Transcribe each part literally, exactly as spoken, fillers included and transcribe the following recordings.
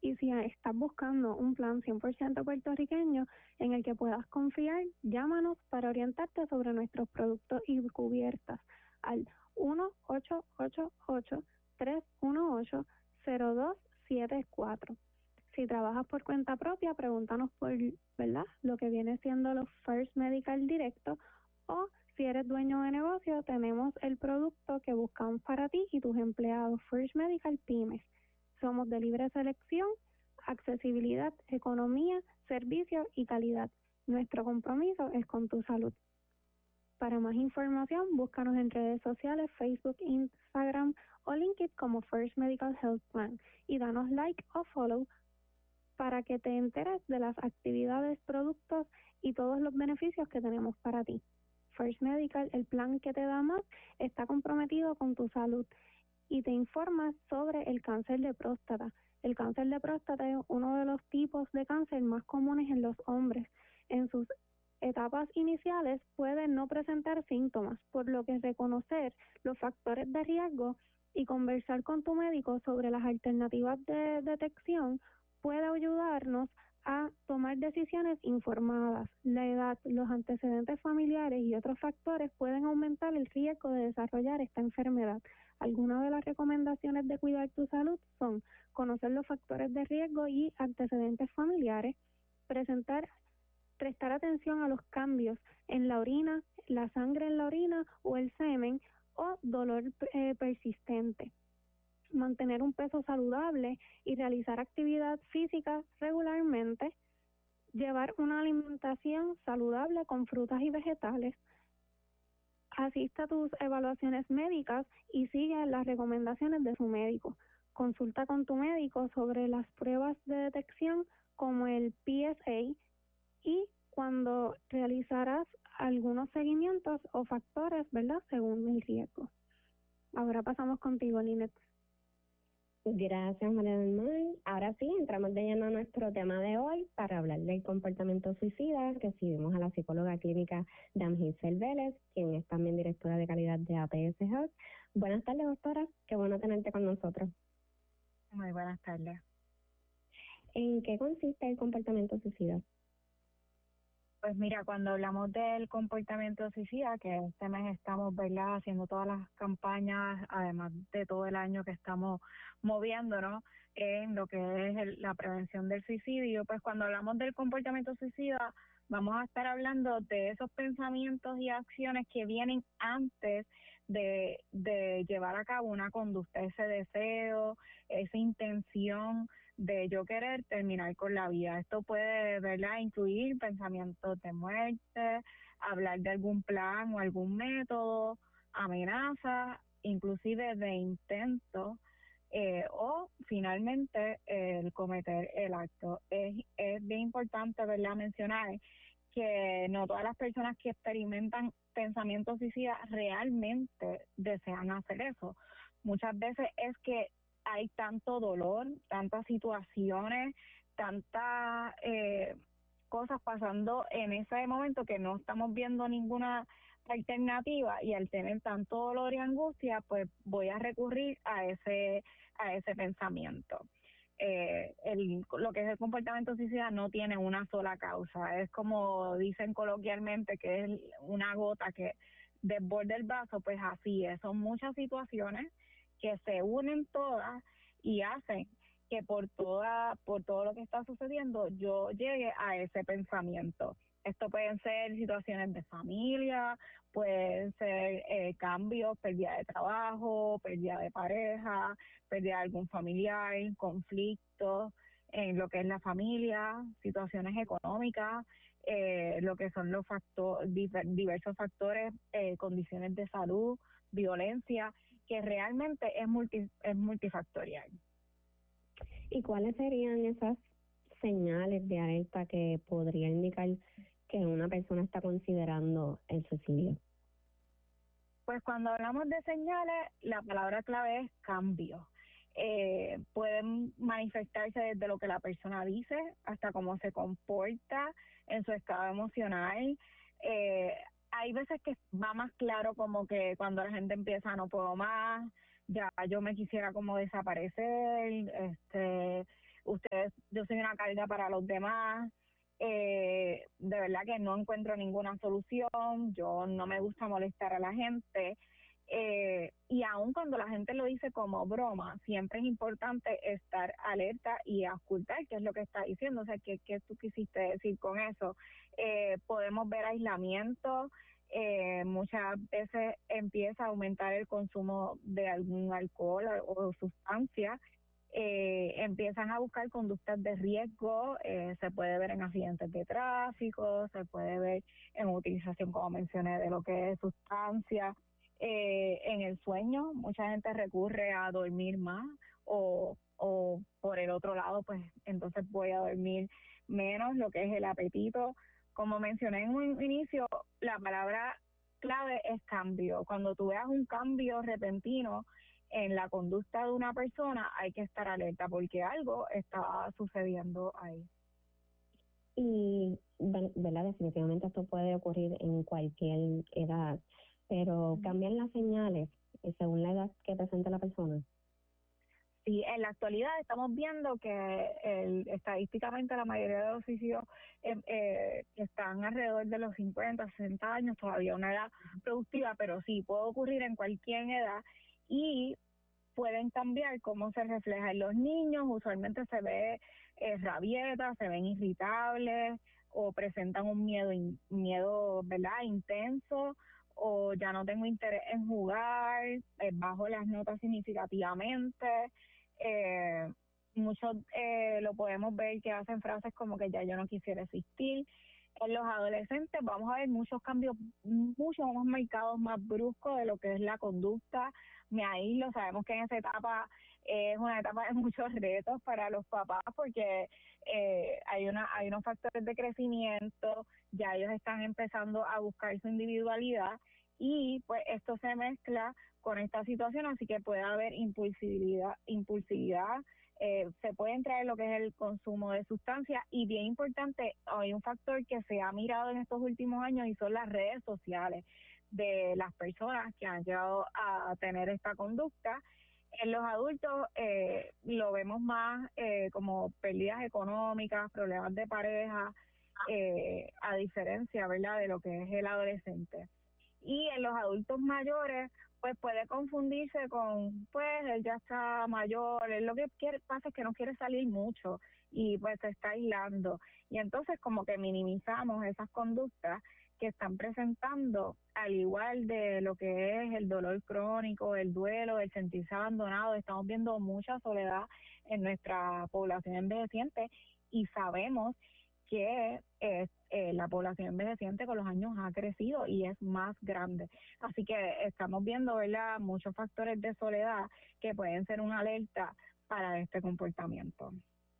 Y si estás buscando un plan cien por ciento puertorriqueño en el que puedas confiar, llámanos para orientarte sobre nuestros productos y cubiertas al uno ocho ocho ocho, tres uno ocho, cero dos siete cuatro. Si trabajas por cuenta propia, pregúntanos por, ¿verdad?, lo que viene siendo los First Medical directo, o si eres dueño de negocio, tenemos el producto que buscamos para ti y tus empleados, First Medical Pymes. Somos de libre selección, accesibilidad, economía, servicio y calidad. Nuestro compromiso es con tu salud. Para más información, búscanos en redes sociales, Facebook, Instagram o LinkedIn como First Medical Health Plan y danos like o follow para que te enteres de las actividades, productos y todos los beneficios que tenemos para ti. First Medical, el plan que te da más, está comprometido con tu salud y te informa sobre el cáncer de próstata. El cáncer de próstata es uno de los tipos de cáncer más comunes en los hombres. En sus etapas iniciales puede no presentar síntomas, por lo que reconocer los factores de riesgo y conversar con tu médico sobre las alternativas de detección puede ayudarnos a tomar decisiones informadas. La edad, los antecedentes familiares y otros factores pueden aumentar el riesgo de desarrollar esta enfermedad. Algunas de las recomendaciones de cuidar tu salud son conocer los factores de riesgo y antecedentes familiares, presentar, prestar atención a los cambios en la orina, la sangre en la orina o el semen o dolor eh, persistente. Mantener un peso saludable y realizar actividad física regularmente, llevar una alimentación saludable con frutas y vegetales, asista a tus evaluaciones médicas y sigue las recomendaciones de su médico. Consulta con tu médico sobre las pruebas de detección como el P S A y cuando realizarás algunos seguimientos o factores, ¿verdad?, según el riesgo. Ahora pasamos contigo, Linet. Gracias, María del Mar. Ahora sí, entramos de lleno a nuestro tema de hoy para hablar del comportamiento suicida. Recibimos a la psicóloga clínica Damgisel Vélez, quien es también directora de calidad de A P S Health. Buenas tardes, doctora. Qué bueno tenerte con nosotros. Muy buenas tardes. ¿En qué consiste el comportamiento suicida? Pues mira, cuando hablamos del comportamiento suicida, que este mes estamos, ¿verdad?, haciendo todas las campañas, además de todo el año que estamos moviéndonos en lo que es el, la prevención del suicidio, pues cuando hablamos del comportamiento suicida, vamos a estar hablando de esos pensamientos y acciones que vienen antes de, de llevar a cabo una conducta, ese deseo, esa intención de yo querer terminar con la vida. Esto puede, ¿verdad?, incluir pensamientos de muerte, hablar de algún plan o algún método, amenazas, inclusive de intentos, eh, o finalmente eh, el cometer el acto. Es, es bien importante, ¿verdad?, mencionar que no todas las personas que experimentan pensamientos suicidas realmente desean hacer eso. Muchas veces es que hay tanto dolor, tantas situaciones, tantas eh, cosas pasando en ese momento que no estamos viendo ninguna alternativa, y al tener tanto dolor y angustia, pues voy a recurrir a ese a ese pensamiento. Eh, el, lo que es el comportamiento suicida no tiene una sola causa, es como dicen coloquialmente que es una gota que desborda el vaso, pues así es, son muchas situaciones que se unen todas y hacen que por toda por todo lo que está sucediendo yo llegue a ese pensamiento. Esto pueden ser situaciones de familia, pueden ser eh, cambios, pérdida de trabajo, pérdida de pareja, pérdida de algún familiar, conflictos en lo que es la familia, situaciones económicas, eh, lo que son los factores, diversos factores, eh, condiciones de salud, violencia, que realmente es multi, es multifactorial. ¿Y cuáles serían esas señales de alerta que podría indicar que una persona está considerando el suicidio? Pues cuando hablamos de señales, la palabra clave es cambio. Eh, pueden manifestarse desde lo que la persona dice hasta cómo se comporta en su estado emocional. Eh, hay veces que va más claro, como que cuando la gente empieza no puedo más, ya yo me quisiera como desaparecer, este ustedes, yo soy una carga para los demás, eh, de verdad que no encuentro ninguna solución, yo no me gusta molestar a la gente, eh, y aun cuando la gente lo dice como broma, siempre es importante estar alerta y auscultar qué es lo que está diciendo, o sea, qué, qué tú quisiste decir con eso. Eh, podemos ver aislamiento, eh, muchas veces empieza a aumentar el consumo de algún alcohol o, o sustancia, eh, empiezan a buscar conductas de riesgo, eh, se puede ver en accidentes de tráfico, se puede ver en utilización, como mencioné, de lo que es sustancia, eh, en el sueño, mucha gente recurre a dormir más o, o por el otro lado, pues entonces voy a dormir menos, lo que es el apetito. Como mencioné en un inicio, la palabra clave es cambio. Cuando tú veas un cambio repentino en la conducta de una persona, hay que estar alerta porque algo está sucediendo ahí. Y, ¿verdad? Definitivamente esto puede ocurrir en cualquier edad, pero ¿cambian las señales según la edad que presenta la persona? Sí, en la actualidad estamos viendo que el, estadísticamente la mayoría de los suicidios eh, eh, están alrededor de los cincuenta, sesenta años, todavía una edad productiva, pero sí, puede ocurrir en cualquier edad y pueden cambiar cómo se refleja en los niños. Usualmente se ve eh, rabieta, se ven irritables o presentan un miedo, in, miedo, ¿verdad?, intenso, o ya no tengo interés en jugar, eh, bajo las notas significativamente. Eh, muchos eh, lo podemos ver que hacen frases como que ya yo no quisiera existir. En los adolescentes vamos a ver muchos cambios mucho más marcados, más bruscos de lo que es la conducta. Me aíslo, sabemos que en esa etapa eh, es una etapa de muchos retos para los papás porque eh, hay una hay unos factores de crecimiento, ya ellos están empezando a buscar su individualidad y pues esto se mezcla con esta situación, así que puede haber impulsividad, impulsividad, eh, se puede entrar en lo que es el consumo de sustancias y bien importante, hay un factor que se ha mirado en estos últimos años y son las redes sociales de las personas que han llegado a tener esta conducta. En los adultos eh, lo vemos más eh, como pérdidas económicas, problemas de pareja, eh, a diferencia, ¿verdad?, de lo que es el adolescente. Y en los adultos mayores, pues puede confundirse con, pues él ya está mayor, él lo que quiere, pasa es que no quiere salir mucho y pues se está aislando. Y entonces como que minimizamos esas conductas que están presentando, al igual de lo que es el dolor crónico, el duelo, el sentirse abandonado. Estamos viendo mucha soledad en nuestra población envejeciente y sabemos que eh, eh, la población envejeciente con los años ha crecido y es más grande. Así que estamos viendo, ¿verdad?, muchos factores de soledad que pueden ser una alerta para este comportamiento.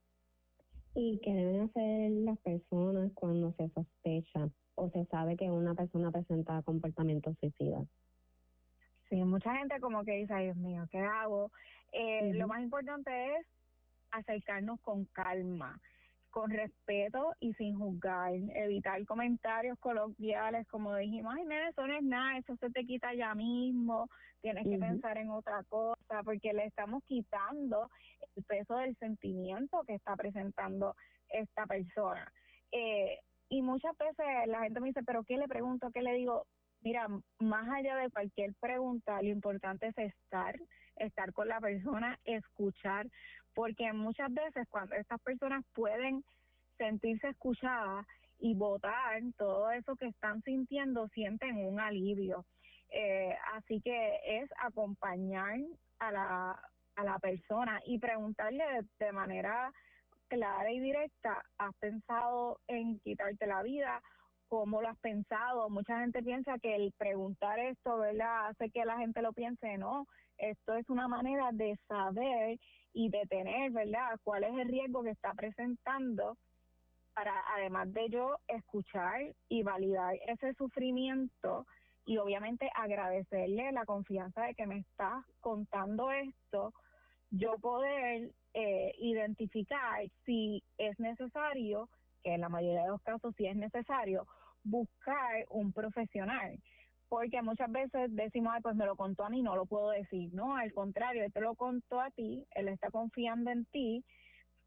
¿Y qué deben hacer las personas cuando se sospecha o se sabe que una persona presenta comportamientos suicidas? Sí, mucha gente como que dice, ay Dios mío, ¿qué hago? Eh, uh-huh. Lo más importante es acercarnos con calma, con respeto y sin juzgar, evitar comentarios coloquiales como dijimos, ay nene, eso no es nada, eso se te quita ya mismo, tienes uh-huh. que pensar en otra cosa, porque le estamos quitando el peso del sentimiento que está presentando esta persona. Eh, y muchas veces la gente me dice, pero ¿qué le pregunto? ¿Qué le digo? Mira, más allá de cualquier pregunta, lo importante es estar, estar con la persona, escuchar, porque muchas veces cuando estas personas pueden sentirse escuchadas y votar todo eso que están sintiendo, sienten un alivio. Eh, así que es acompañar a la, a la persona y preguntarle de, de manera clara y directa, ¿has pensado en quitarte la vida? ¿Cómo lo has pensado? Mucha gente piensa que el preguntar esto, ¿verdad?, hace que la gente lo piense. No, esto es una manera de saber y de tener, ¿verdad?, cuál es el riesgo que está presentando para, además de yo, escuchar y validar ese sufrimiento y obviamente agradecerle la confianza de que me está contando esto, yo poder eh, identificar si es necesario, que en la mayoría de los casos sí es necesario, buscar un profesional, porque muchas veces decimos, ay, pues me lo contó a mí, no lo puedo decir. No, al contrario, él te lo contó a ti, él está confiando en ti,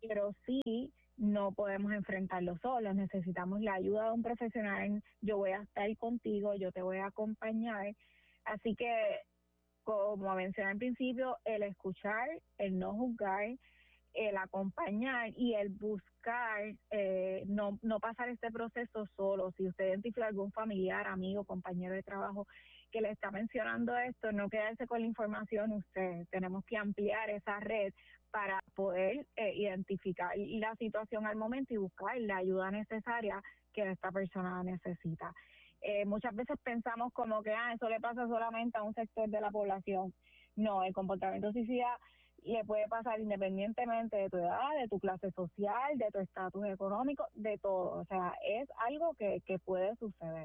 pero sí no podemos enfrentarlo solos, necesitamos la ayuda de un profesional. Yo voy a estar contigo, yo te voy a acompañar, así que, como mencioné al principio, el escuchar, el no juzgar, el acompañar y el buscar, eh, no no pasar este proceso solo. Si usted identifica algún familiar, amigo, compañero de trabajo que le está mencionando esto, no quedarse con la información usted. Tenemos que ampliar esa red para poder eh, identificar la situación al momento y buscar la ayuda necesaria que esta persona necesita. Eh, muchas veces pensamos como que ah, eso le pasa solamente a un sector de la población. No, el comportamiento suicida le puede pasar independientemente de tu edad, de tu clase social, de tu estatus económico, de todo. O sea, es algo que, que puede suceder.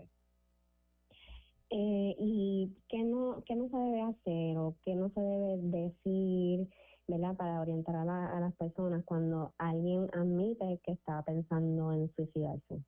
Eh, ¿Y qué no, qué no se debe hacer o qué no se debe decir, ¿verdad?, para orientar a, la, a las personas cuando alguien admite que está pensando en suicidarse?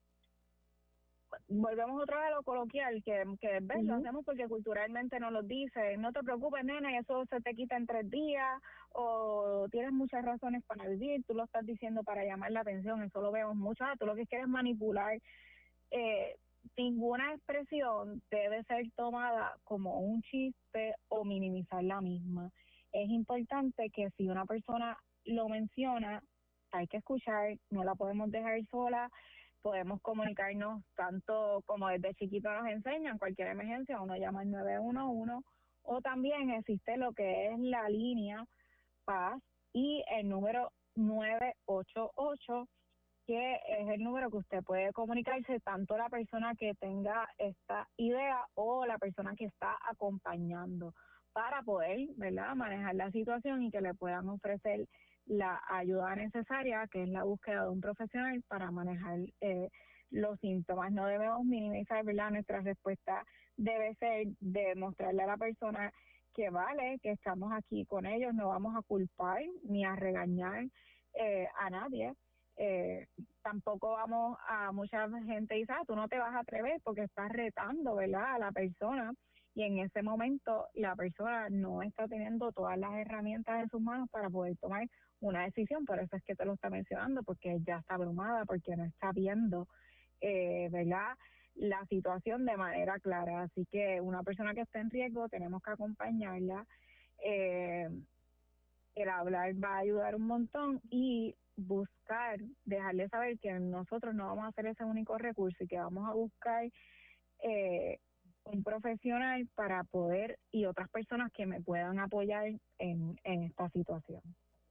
Volvemos otra vez a lo coloquial, que, que ves, uh-huh. Lo hacemos porque culturalmente nos lo dicen. No te preocupes, nena, eso se te quita en tres días, o tienes muchas razones para vivir, tú lo estás diciendo para llamar la atención, eso lo vemos mucho. Ah, tú lo que quieres es manipular. Eh, ninguna expresión debe ser tomada como un chiste o minimizar la misma. Es importante que si una persona lo menciona, hay que escuchar, no la podemos dejar sola. Podemos comunicarnos tanto como desde chiquito nos enseñan, cualquier emergencia uno llama al nueve uno uno, o también existe lo que es la línea Paz y el número nueve ocho ocho, que es el número que usted puede comunicarse, tanto la persona que tenga esta idea o la persona que está acompañando, para poder, ¿verdad?, manejar la situación y que le puedan ofrecer la ayuda necesaria, que es la búsqueda de un profesional para manejar eh, los síntomas. No debemos minimizar, ¿verdad? Nuestra respuesta debe ser demostrarle a la persona que vale, que estamos aquí con ellos, no vamos a culpar ni a regañar eh, a nadie. Eh, tampoco vamos a mucha gente dice, ah, tú no te vas a atrever porque estás retando, ¿verdad?, a la persona, y en ese momento la persona no está teniendo todas las herramientas en sus manos para poder tomar una decisión. Por eso es que te lo está mencionando, porque ya está abrumada, porque no está viendo, eh, ¿verdad?, la situación de manera clara. Así que una persona que está en riesgo tenemos que acompañarla. Eh, el hablar va a ayudar un montón, y buscar, dejarle saber que nosotros no vamos a hacer ese único recurso y que vamos a buscar eh, un profesional para poder, y otras personas que me puedan apoyar en, en esta situación.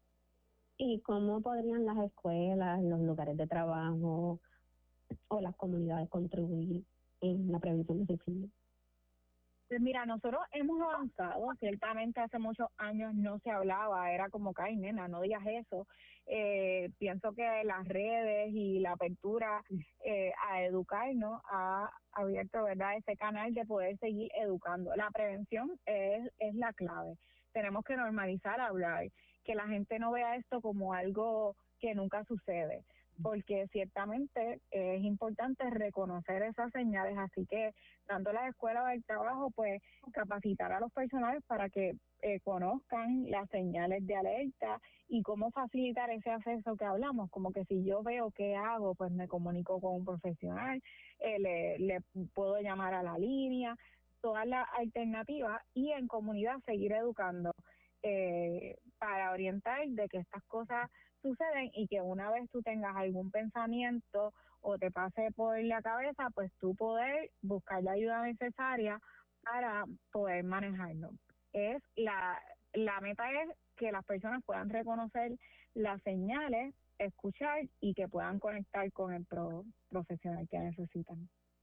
¿Y cómo podrían las escuelas, los lugares de trabajo o las comunidades contribuir en la prevención de suicidio? Pues mira, nosotros hemos avanzado. Ciertamente hace muchos años no se hablaba, era como que, ay, nena, no digas eso. Eh, pienso que las redes y la apertura eh, a educarnos ha abierto, ¿verdad?, ese canal de poder seguir educando. La prevención es, es la clave. Tenemos que normalizar hablar, que la gente no vea esto como algo que nunca sucede, porque ciertamente es importante reconocer esas señales. Así que tanto las escuelas o el trabajo, pues capacitar a los personales para que eh, conozcan las señales de alerta y cómo facilitar ese acceso que hablamos, como que si yo veo qué hago, pues me comunico con un profesional, eh, le, le puedo llamar a la línea, todas las alternativas, y en comunidad seguir educando eh, para orientar de que estas cosas suceden, y que una vez tú tengas algún pensamiento o te pase por la cabeza, pues tú poder buscar la ayuda necesaria para poder manejarlo. Es la, la meta es que las personas puedan reconocer las señales, escuchar y que puedan conectar con el pro, profesional que necesitan.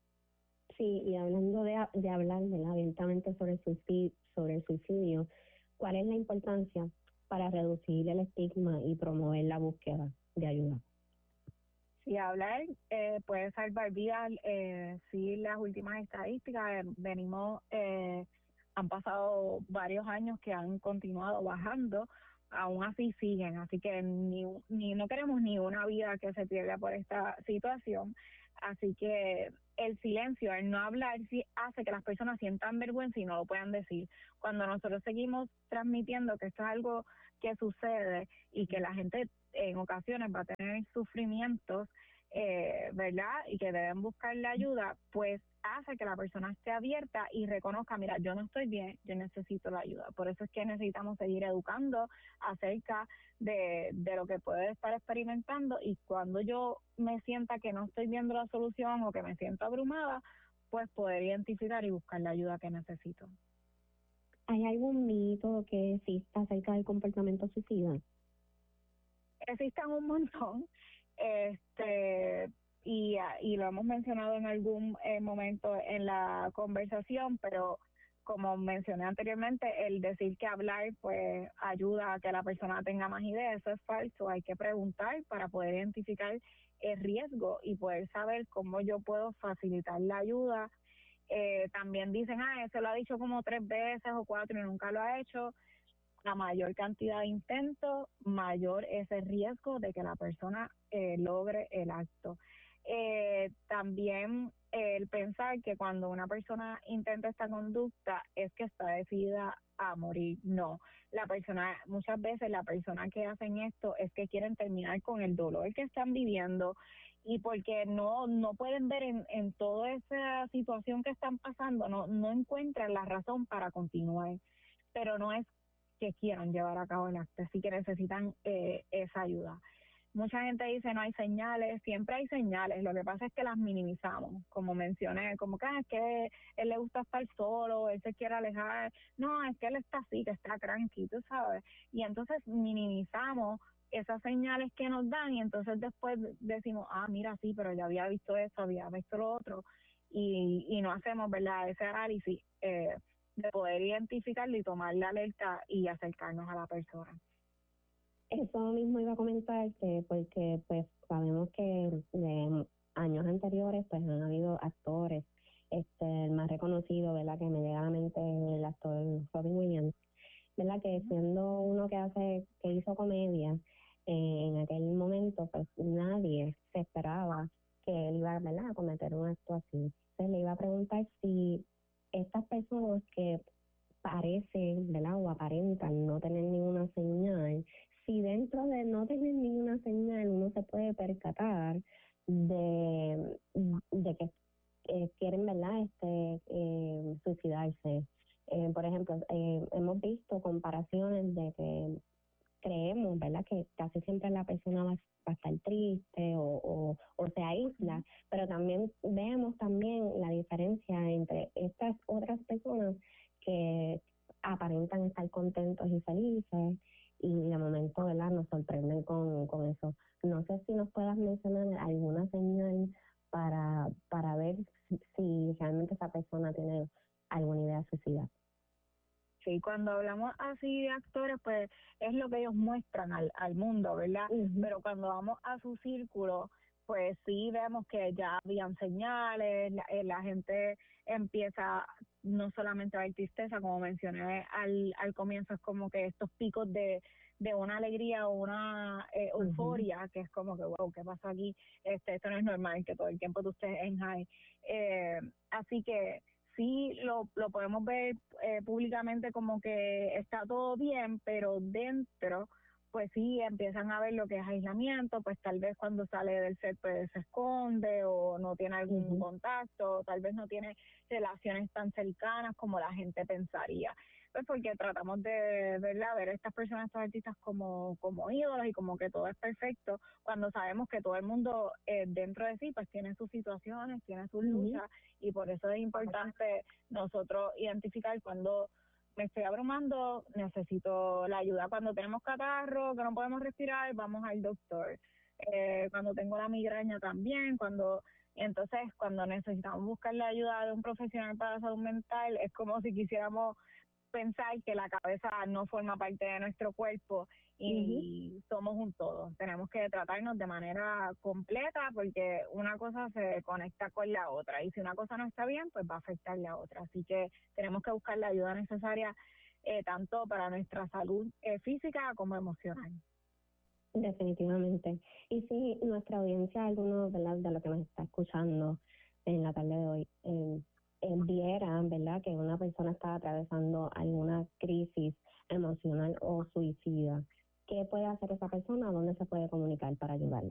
Sí, y hablando de, de hablar ¿verdad?, abiertamente sobre el suicidio, sobre el suicidio, ¿cuál es la importancia para reducir el estigma y promover la búsqueda de ayuda? Sí, hablar eh, puede salvar vidas. Eh, sí, las últimas estadísticas, venimos, eh, han pasado varios años que han continuado bajando, aún así siguen, así que ni, ni no queremos ni una vida que se pierda por esta situación. Así que el silencio, el no hablar, sí hace que las personas sientan vergüenza y no lo puedan decir. Cuando nosotros seguimos transmitiendo que esto es algo que sucede y que la gente en ocasiones va a tener sufrimientos, eh, ¿verdad? Y que deben buscar la ayuda, pues hace que la persona esté abierta y reconozca, mira, yo no estoy bien, yo necesito la ayuda. Por eso es que necesitamos seguir educando acerca de, de lo que puede estar experimentando, y cuando yo me sienta que no estoy viendo la solución o que me siento abrumada, pues poder identificar y buscar la ayuda que necesito. ¿Hay algún mito que exista acerca del comportamiento suicida? Existen un montón, este y, y lo hemos mencionado en algún eh, momento en la conversación, pero como mencioné anteriormente, el decir que hablar pues ayuda a que la persona tenga más ideas, eso es falso. Hay que preguntar para poder identificar el riesgo y poder saber cómo yo puedo facilitar la ayuda. Eh, también dicen, ah, eso lo ha dicho como tres veces o cuatro y nunca lo ha hecho. A mayor cantidad de intentos, mayor es el riesgo de que la persona eh, logre el acto. Eh, también eh, el pensar que cuando una persona intenta esta conducta es que está decidida a morir. No, la persona, muchas veces la persona que hacen esto es que quieren terminar con el dolor que están viviendo, y porque no no pueden ver en, en toda esa situación que están pasando, no no encuentran la razón para continuar, pero no es que quieran llevar a cabo el acto, así que necesitan eh, esa ayuda. Mucha gente dice no hay señales, siempre hay señales, lo que pasa es que las minimizamos, como mencioné, como que ah, es que él le gusta estar solo, él se quiere alejar, no, es que él está así, que está tranquilo, tú sabes, y entonces minimizamos esas señales que nos dan, y entonces después decimos, ah, mira, sí, pero ya había visto esto, había visto lo otro, y, y no hacemos, ¿verdad?, ese análisis eh, de poder identificarlo y tomar la alerta y acercarnos a la persona. Eso mismo iba a comentarte, porque pues sabemos que de años anteriores pues han habido actores, este el más reconocido, ¿verdad?, que me llega a la mente el actor Robin Williams, ¿verdad?, que siendo uno que hace, que hizo comedia, eh, en aquel momento pues nadie se esperaba que él iba, ¿verdad?, a cometer un acto así. Entonces le iba a preguntar si estas personas que parecen, ¿verdad?, o aparentan no tener ninguna señal, si dentro de no tener ninguna señal uno se puede percatar de, de que eh, quieren, ¿verdad?, este eh, suicidarse. Eh, por ejemplo, eh, hemos visto comparaciones de que creemos, ¿verdad?, que casi siempre la persona va, va a estar triste o, o, o se aísla, pero también vemos también la diferencia entre estas otras personas que aparentan estar contentos y felices y de momento, ¿verdad?, nos sorprenden con, con eso. No sé si nos puedas mencionar alguna señal para, para ver si, si realmente esa persona tiene alguna idea suicida. Sí, cuando hablamos así de actores, pues es lo que ellos muestran al, al mundo, ¿verdad? Uh-huh. Pero cuando vamos a su círculo, pues sí vemos que ya habían señales, la, eh, la gente empieza no solamente a ver tristeza, como mencioné al, al comienzo, es como que estos picos de, de una alegría o una eh, euforia, uh-huh. que es como que, wow, ¿qué pasó aquí? Este, esto no es normal, que todo el tiempo tú estés en high. Eh, así que sí lo, lo podemos ver eh, públicamente como que está todo bien, pero dentro pues sí empiezan a ver lo que es aislamiento, pues tal vez cuando sale del set pues se esconde o no tiene algún uh-huh. contacto, tal vez no tiene relaciones tan cercanas como la gente pensaría. Pues porque tratamos de, ¿verdad?, ver a estas personas, estos artistas como, como ídolos y como que todo es perfecto, cuando sabemos que todo el mundo eh, dentro de sí pues tiene sus situaciones, tiene sus uh-huh. luchas, y por eso es importante nosotros identificar cuando me estoy abrumando, necesito la ayuda. Cuando tenemos catarro, que no podemos respirar, vamos al doctor. Eh, cuando tengo la migraña también, cuando entonces cuando necesitamos buscar la ayuda de un profesional para la salud mental, es como si quisiéramos pensar que la cabeza no forma parte de nuestro cuerpo y uh-huh. somos un todo. Tenemos que tratarnos de manera completa porque una cosa se conecta con la otra y si una cosa no está bien, pues va a afectar la otra. Así que tenemos que buscar la ayuda necesaria eh, tanto para nuestra salud eh, física como emocional. Definitivamente. Y si nuestra audiencia, alguno, ¿verdad?, de lo que nos está escuchando en la tarde de hoy, eh, Eh, vieran, ¿verdad?, que una persona está atravesando alguna crisis emocional o suicida, ¿qué puede hacer esa persona? ¿Dónde se puede comunicar para ayudarla?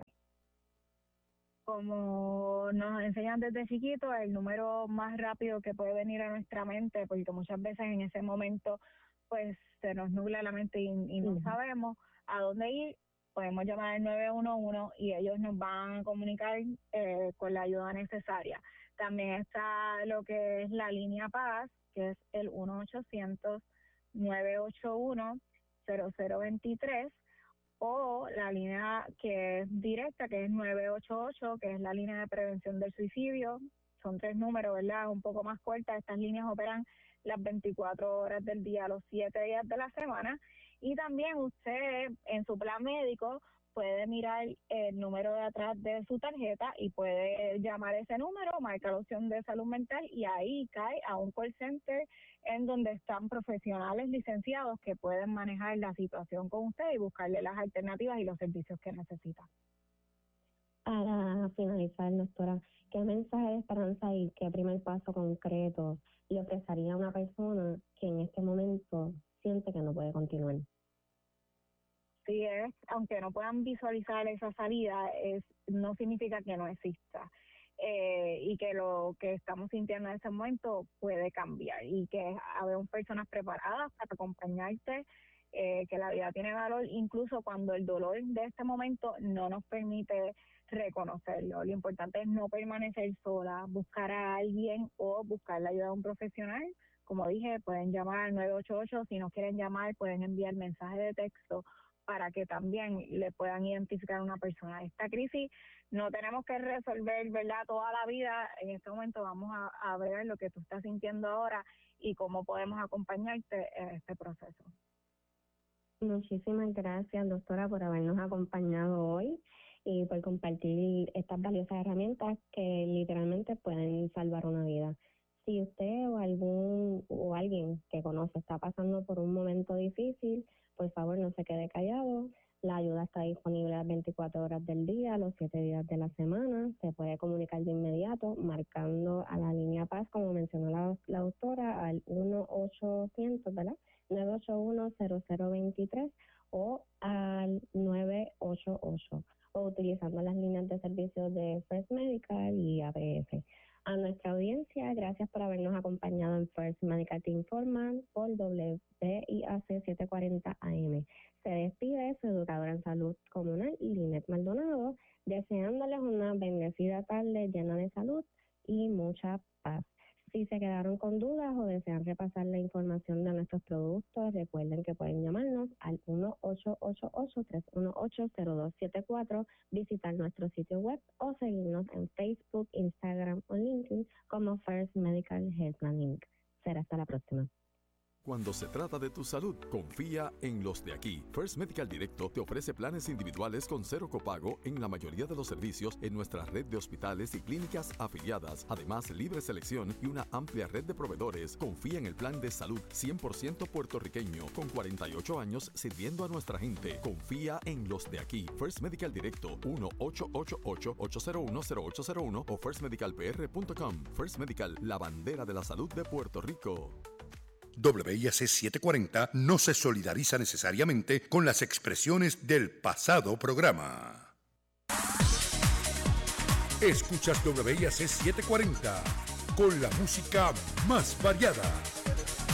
Como nos enseñan desde chiquitos, el número más rápido que puede venir a nuestra mente, porque muchas veces en ese momento pues se nos nubla la mente y, y no uh-huh. sabemos a dónde ir, podemos llamar al nueve uno uno y ellos nos van a comunicar eh, con la ayuda necesaria. También está lo que es la línea Paz, que es el uno ochocientos nueve ocho uno cero cero veintitrés, o la línea que es directa, que es nueve ocho ocho, que es la línea de prevención del suicidio. Son tres números, ¿verdad? Un poco más cortas. Estas líneas operan las veinticuatro horas del día, los siete días de la semana. Y también usted, en su plan médico, puede mirar el número de atrás de su tarjeta y puede llamar ese número, marca la opción de salud mental y ahí cae a un call center en donde están profesionales licenciados que pueden manejar la situación con usted y buscarle las alternativas y los servicios que necesita. Para finalizar, doctora, ¿qué mensaje de esperanza y qué primer paso concreto le ofrecería a una persona que en este momento siente que no puede continuar? Sí, es, aunque no puedan visualizar esa salida, es no significa que no exista. Eh, y que lo que estamos sintiendo en ese momento puede cambiar y que habemos personas preparadas para acompañarte, eh, que la vida tiene valor incluso cuando el dolor de este momento no nos permite reconocerlo. Lo importante es no permanecer sola, buscar a alguien o buscar la ayuda de un profesional. Como dije, pueden llamar al nueve ocho ocho, si no quieren llamar pueden enviar mensaje de texto para que también le puedan identificar a una persona. Esta crisis no tenemos que resolver, ¿verdad?, toda la vida. En este momento vamos a, a ver lo que tú estás sintiendo ahora y cómo podemos acompañarte en este proceso. Muchísimas gracias, doctora, por habernos acompañado hoy y por compartir estas valiosas herramientas que literalmente pueden salvar una vida. Si usted o algún o alguien que conoce está pasando por un momento difícil, por favor no se quede callado. La ayuda está disponible las veinticuatro horas del día, los siete días de la semana. Se puede comunicar de inmediato marcando a la línea Paz, como mencionó la, la doctora, al uno ochocientos, ¿verdad? nueve ocho uno cero cero veintitrés o al nueve ocho ocho, o utilizando las líneas de servicios de First Medical y A B F. A nuestra audiencia, gracias por habernos acompañado en First Medical Te Informa por W I A C setecientos cuarenta A M. Se despide su educadora en salud comunal, Linet Maldonado, deseándoles una bendecida tarde llena de salud y mucha paz. Si se quedaron con dudas o desean repasar la información de nuestros productos, recuerden que pueden llamarnos al uno ocho ocho ocho, tres uno ocho, cero dos siete cuatro, visitar nuestro sitio web o seguirnos en Facebook, Instagram o LinkedIn como First Medical Healthline incorporated. Será hasta la próxima. Cuando se trata de tu salud, confía en los de aquí. First Medical Directo te ofrece planes individuales con cero copago en la mayoría de los servicios en nuestra red de hospitales y clínicas afiliadas. Además, libre selección y una amplia red de proveedores. Confía en el plan de salud cien por ciento puertorriqueño con cuarenta y ocho años sirviendo a nuestra gente. Confía en los de aquí. First Medical Directo uno ocho ocho ocho, ocho cero uno, cero ocho cero uno o first medical p r punto com. First Medical, la bandera de la salud de Puerto Rico. W I A C setecientos cuarenta no se solidariza necesariamente con las expresiones del pasado programa. Escuchas W I A C setecientos cuarenta con la música más variada.